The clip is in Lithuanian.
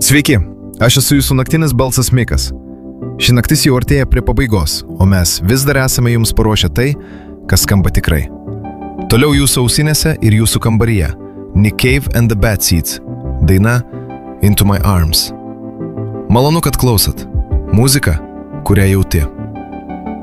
Sveiki, aš esu jūsų naktinis balsas Mikas. Ši naktis jau artėja prie pabaigos, o mes vis dar esame jums paruošę tai, kas skamba tikrai. Toliau jūsų ausinėse ir jūsų kambaryje Nick Cave and the Bad Seeds, daina Into My Arms. Malonu, kad klausot. Muzika, kurią jauti.